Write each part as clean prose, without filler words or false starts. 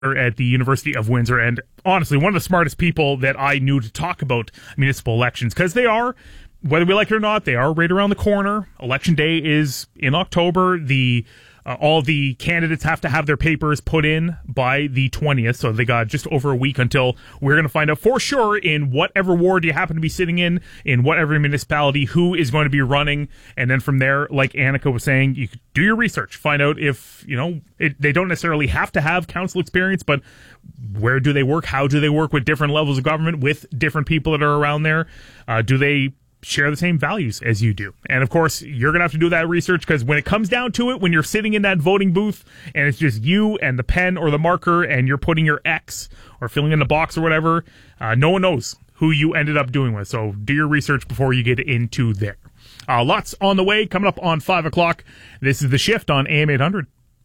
at the University of Windsor, and honestly, one of the smartest people that I knew to talk about municipal elections, because they are, whether we like it or not, they are right around the corner. Election day is in October. All the candidates have to have their papers put in by the 20th, so they got just over a week until we're going to find out for sure in whatever ward you happen to be sitting in whatever municipality, who is going to be running. And then from there, like Annika was saying, you could do your research, find out if, they don't necessarily have to have council experience, but where do they work? How do they work with different levels of government, with different people that are around there? Do they share the same values as you do? And of course, you're gonna have to do that research, because when it comes down to it, when you're sitting in that voting booth and it's just you and the pen or the marker and you're putting your X or filling in the box or whatever, no one knows who you ended up doing with. So do your research before you get into there. Lots on the way coming up on 5 o'clock. This is The Shift on AM 800.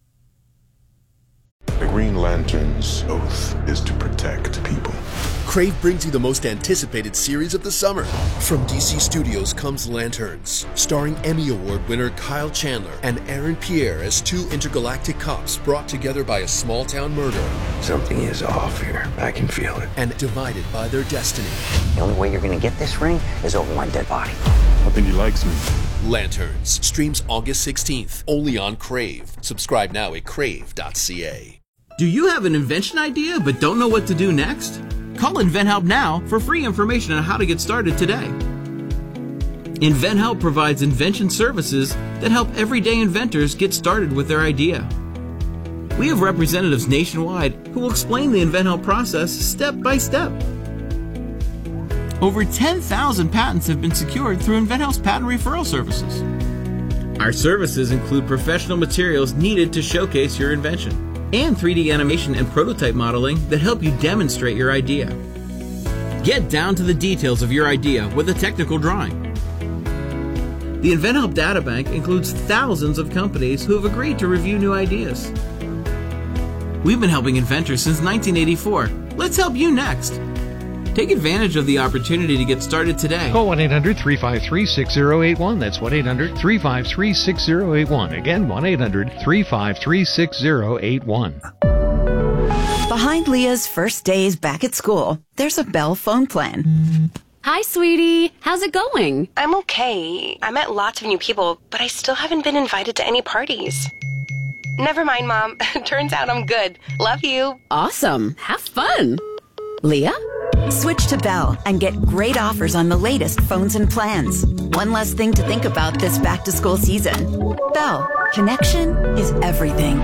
The Green Lantern's oath is to protect people. Crave brings you the most anticipated series of the summer. From DC Studios comes Lanterns, starring Emmy Award winner Kyle Chandler and Aaron Pierre as two intergalactic cops brought together by a small-town murder. Something is off here. I can feel it. And divided by their destiny. The only way you're going to get this ring is over my dead body. I think he likes me. Lanterns streams August 16th, only on Crave. Subscribe now at crave.ca. Do you have an invention idea but don't know what to do next? Call InventHelp now for free information on how to get started today. InventHelp provides invention services that help everyday inventors get started with their idea. We have representatives nationwide who will explain the InventHelp process step by step. Over 10,000 patents have been secured through InventHelp's patent referral services. Our services include professional materials needed to showcase your invention, and 3D animation and prototype modeling that help you demonstrate your idea. Get down to the details of your idea with a technical drawing. The InventHelp Databank includes thousands of companies who have agreed to review new ideas. We've been helping inventors since 1984. Let's help you next. Take advantage of the opportunity to get started today. Call 1-800-353-6081. That's 1-800-353-6081. Again, 1-800-353-6081. Behind Leah's first days back at school, there's a Bell phone plan. Hi, sweetie. How's it going? I'm okay. I met lots of new people, but I still haven't been invited to any parties. Never mind, Mom. Turns out I'm good. Love you. Awesome. Have fun. Leah? Switch to Bell and get great offers on the latest phones and plans. One less thing to think about this back-to-school season. Bell. Connection is everything.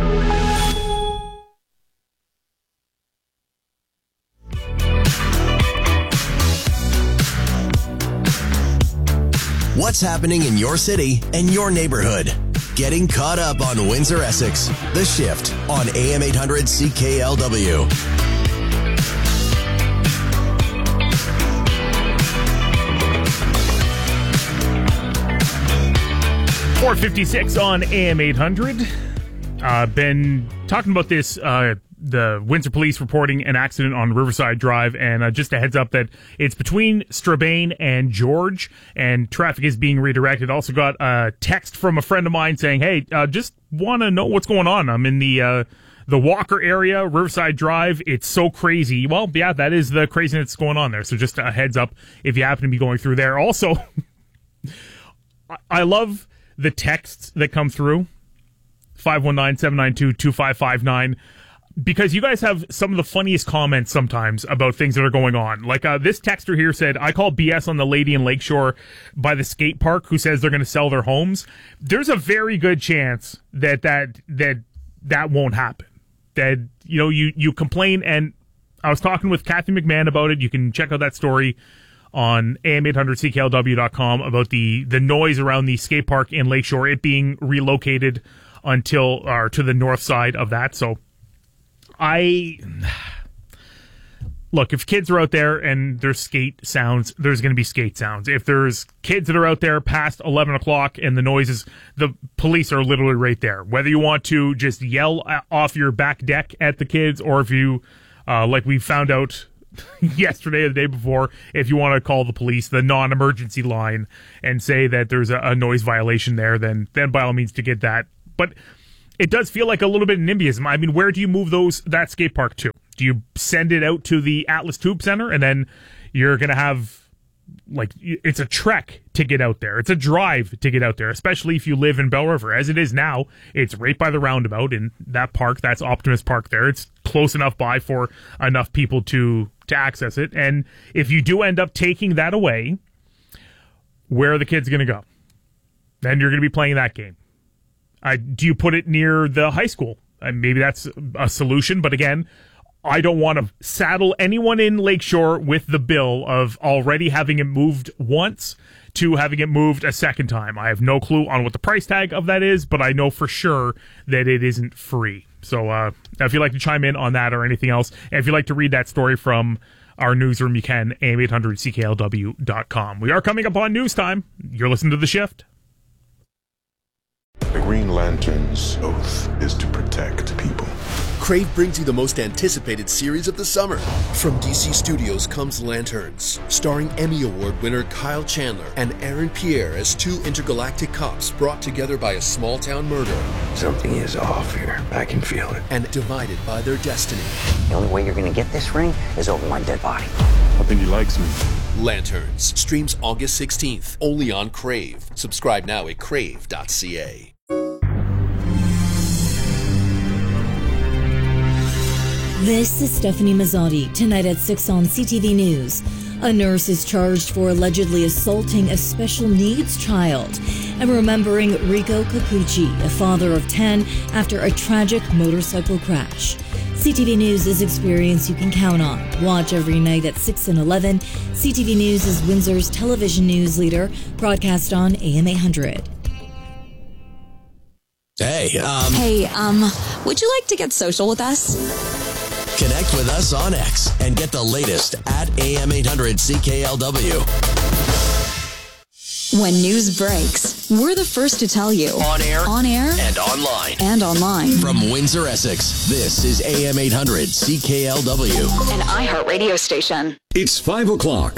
What's happening in your city and your neighborhood? Getting caught up on Windsor, Essex. The Shift on AM 800 CKLW. 4:56 on AM 800. Been talking about this, the Windsor Police reporting an accident on Riverside Drive, and just a heads up that it's between Strabane and George, and traffic is being redirected. Also got a text from a friend of mine saying, hey, just want to know what's going on. I'm in the Walker area, Riverside Drive. It's so crazy. Well, yeah, that is the craziness that's going on there. So just a heads up if you happen to be going through there. Also, I love the texts that come through, 519-792-2559, because you guys have some of the funniest comments sometimes about things that are going on. Like this texter here said, I call BS on the lady in Lakeshore by the skate park who says they're going to sell their homes. There's a very good chance that won't happen. That, you complain, and I was talking with Kathy McMahon about it. You can check out that story on am800cklw.com about the noise around the skate park in Lakeshore, it being relocated to the north side of that. So look, if kids are out there and there's skate sounds, there's going to be skate sounds. If there's kids that are out there past 11 o'clock and the noises, the police are literally right there. Whether you want to just yell off your back deck at the kids, or if you, like we found out yesterday or the day before, if you want to call the police, the non-emergency line, and say that there's a noise violation there, then by all means to get that. But it does feel like a little bit of NIMBYism. I mean, where do you move that skate park to? Do you send it out to the Atlas Tube Center, and then you're going to have, like, it's a trek to get out there. It's a drive to get out there, especially if you live in Belle River. As it is now, it's right by the roundabout in that park. That's Optimus Park there. It's close enough by for enough people to access it. And if you do end up taking that away, where are the kids going to go? Then you're going to be playing that game. Do you put it near the high school? Maybe that's a solution, but again, I don't want to saddle anyone in Lakeshore with the bill of already having it moved once to having it moved a second time. I have no clue on what the price tag of that is, but I know for sure that it isn't free. So if you'd like to chime in on that or anything else, and if you'd like to read that story from our newsroom, you can, am800cklw.com. We are coming up on news time. You're listening to The Shift. The Green Lantern's oath is to protect people. Crave brings you the most anticipated series of the summer. From DC Studios comes Lanterns, starring Emmy Award winner Kyle Chandler and Aaron Pierre as two intergalactic cops brought together by a small-town murder. Something is off here. I can feel it. And divided by their destiny. The only way you're going to get this ring is over my dead body. I think he likes me. Lanterns streams August 16th, only on Crave. Subscribe now at crave.ca. This is Stephanie Mazzotti. Tonight at 6 on CTV News. A nurse is charged for allegedly assaulting a special needs child. And remembering Rico Capucci, a father of 10, after a tragic motorcycle crash. CTV News is experience you can count on. Watch every night at 6 and 11. CTV News is Windsor's television news leader, broadcast on AM 800. Hey, would you like to get social with us? Connect with us on X and get the latest at AM800CKLW. When news breaks, we're the first to tell you. On air, and online. From Windsor, Essex, this is AM800CKLW. An iHeart radio station. It's 5 o'clock.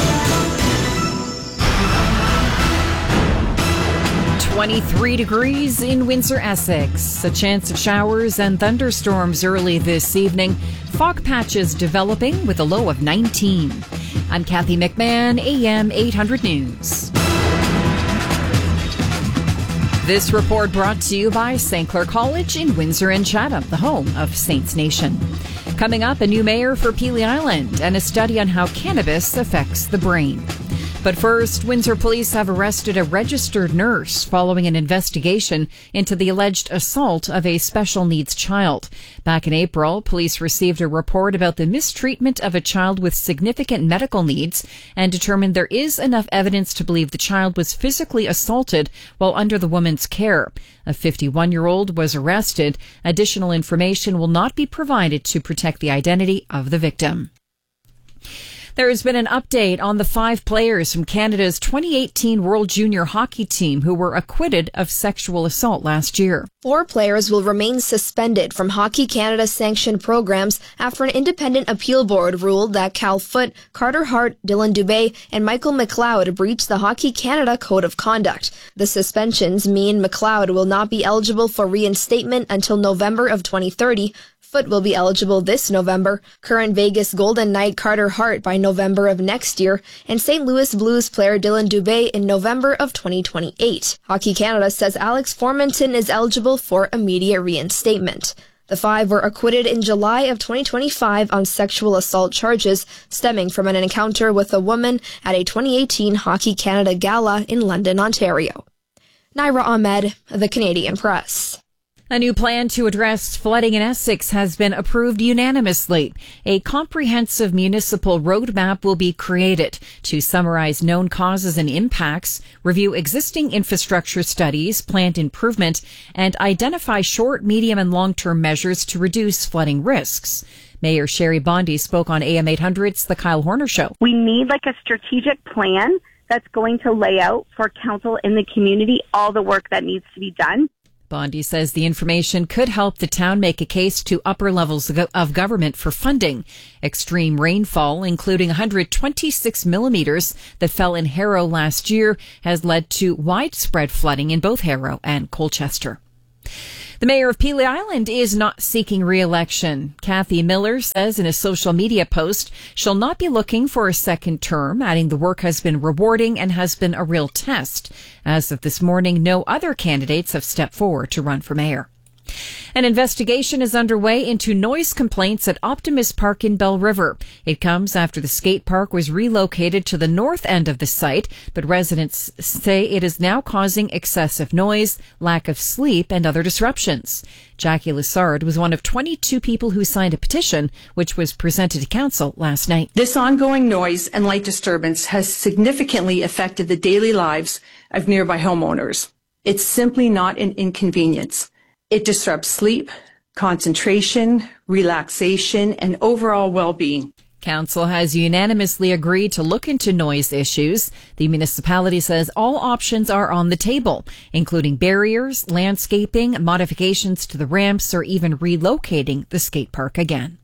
23 degrees in Windsor, Essex. A chance of showers and thunderstorms early this evening. Fog patches developing with a low of 19. I'm Kathy McMahon, AM 800 News. This report brought to you by St. Clair College in Windsor and Chatham, the home of Saints Nation. Coming up, a new mayor for Pelee Island and a study on how cannabis affects the brain. But first, Windsor police have arrested a registered nurse following an investigation into the alleged assault of a special needs child. Back in April, police received a report about the mistreatment of a child with significant medical needs and determined there is enough evidence to believe the child was physically assaulted while under the woman's care. A 51-year-old was arrested. Additional information will not be provided to protect the identity of the victim. There has been an update on the 5 players from Canada's 2018 World Junior Hockey team who were acquitted of sexual assault last year. 4 players will remain suspended from Hockey Canada sanctioned programs after an independent appeal board ruled that Cal Foote, Carter Hart, Dylan Dubé, and Michael McLeod breached the Hockey Canada Code of Conduct. The suspensions mean McLeod will not be eligible for reinstatement until November of 2030. Foote will be eligible this November, current Vegas Golden Knight Carter Hart by November of next year, and St. Louis Blues player Dylan Dubé in November of 2028. Hockey Canada says Alex Formanton is eligible for immediate reinstatement. The 5 were acquitted in July of 2025 on sexual assault charges stemming from an encounter with a woman at a 2018 Hockey Canada gala in London, Ontario. Naira Ahmed, The Canadian Press. A new plan to address flooding in Essex has been approved unanimously. A comprehensive municipal roadmap will be created to summarize known causes and impacts, review existing infrastructure studies, plant improvement, and identify short, medium, and long-term measures to reduce flooding risks. Mayor Sherry Bondi spoke on AM 800's The Kyle Horner Show. We need a strategic plan that's going to lay out for council in the community all the work that needs to be done. Bondi says the information could help the town make a case to upper levels of government for funding. Extreme rainfall, including 126 millimeters that fell in Harrow last year, has led to widespread flooding in both Harrow and Colchester. The mayor of Pelee Island is not seeking re-election. Kathy Miller says in a social media post she'll not be looking for a second term, adding the work has been rewarding and has been a real test. As of this morning, no other candidates have stepped forward to run for mayor. An investigation is underway into noise complaints at Optimus Park in Bell River. It comes after the skate park was relocated to the north end of the site, but residents say it is now causing excessive noise, lack of sleep, and other disruptions. Jackie Lessard was one of 22 people who signed a petition, which was presented to council last night. This ongoing noise and light disturbance has significantly affected the daily lives of nearby homeowners. It's simply not an inconvenience. It disrupts sleep, concentration, relaxation, and overall well-being. Council has unanimously agreed to look into noise issues. The municipality says all options are on the table, including barriers, landscaping, modifications to the ramps, or even relocating the skate park again.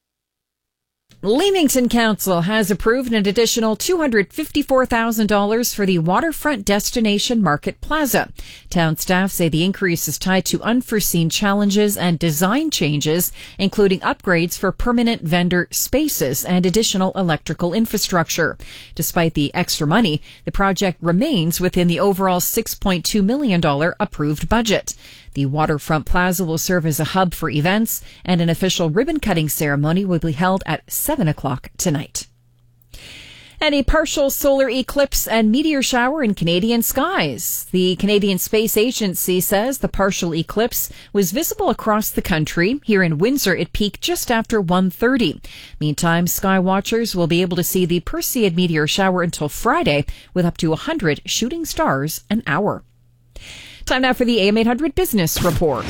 Leamington Council has approved an additional $254,000 for the Waterfront Destination Market Plaza. Town staff say the increase is tied to unforeseen challenges and design changes, including upgrades for permanent vendor spaces and additional electrical infrastructure. Despite the extra money, the project remains within the overall $6.2 million approved budget. The Waterfront Plaza will serve as a hub for events, and an official ribbon-cutting ceremony will be held at 7 o'clock tonight. And a partial solar eclipse and meteor shower in Canadian skies. The Canadian Space Agency says the partial eclipse was visible across the country. Here in Windsor, it peaked just after 1:30. Meantime, sky watchers will be able to see the Perseid meteor shower until Friday, with up to 100 shooting stars an hour. Time now for the AM 800 Business Report.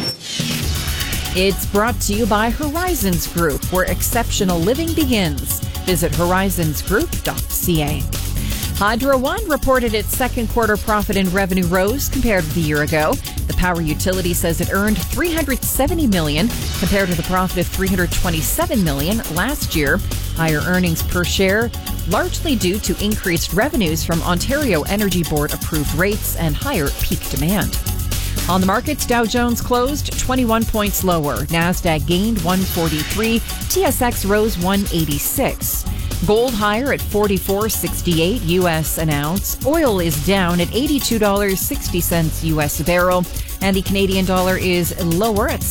It's brought to you by Horizons Group, where exceptional living begins. Visit horizonsgroup.ca. Hydro One reported its second quarter profit and revenue rose compared with a year ago. The power utility says it earned $370 million compared to the profit of $327 million last year. Higher earnings per share largely due to increased revenues from Ontario Energy Board approved rates and higher peak demand. On the markets, Dow Jones closed 21 points lower. NASDAQ gained 143. TSX rose 186. Gold higher at $44.68 U.S. an ounce. Oil is down at $82.60 U.S. a barrel. And the Canadian dollar is lower at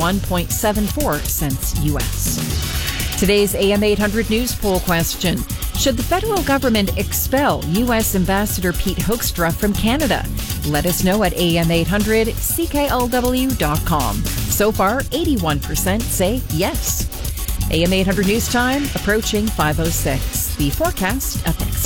71.74 cents U.S. Today's AM 800 News poll question. Should the federal government expel U.S. Ambassador Pete Hoekstra from Canada? Let us know at am800CKLW.com. So far, 81% say yes. AM 800 News Time approaching 5:06. The forecast up next.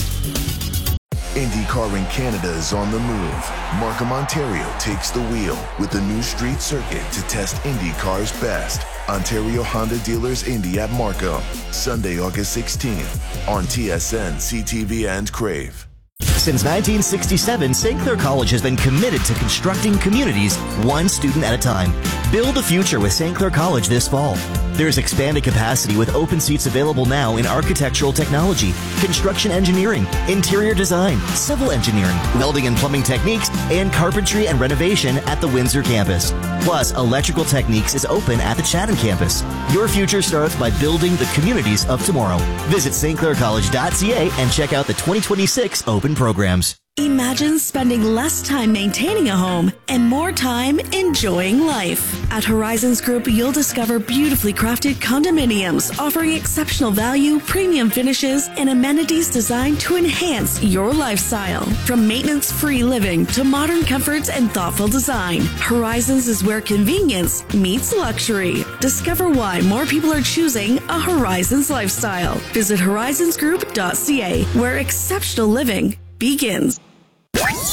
IndyCar in Canada is on the move. Markham, Ontario takes the wheel with the new street circuit to test IndyCar's best. Ontario Honda Dealers Indy at Markham, Sunday, August 16th on TSN, CTV, and Crave. Since 1967, St. Clair College has been committed to constructing communities one student at a time. Build a future with St. Clair College this fall. There's expanded capacity with open seats available now in architectural technology, construction engineering, interior design, civil engineering, welding and plumbing techniques, and carpentry and renovation at the Windsor campus. Plus, electrical techniques is open at the Chatham campus. Your future starts by building the communities of tomorrow. Visit stclaircollege.ca and check out the 2026 open programs. Imagine spending less time maintaining a home and more time enjoying life. At Horizons Group, you'll discover beautifully crafted condominiums offering exceptional value, premium finishes, and amenities designed to enhance your lifestyle. From maintenance-free living to modern comforts and thoughtful design, Horizons is where convenience meets luxury. Discover why more people are choosing a Horizons lifestyle. Visit horizonsgroup.ca, where exceptional living begins.